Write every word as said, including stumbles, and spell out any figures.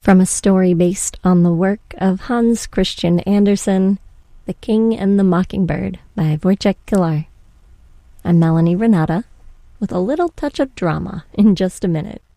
From a story based on the work of Hans Christian Andersen, The King and the Mockingbird by Wojciech Kilar. I'm Melanie Renata, with a little touch of drama in just a minute.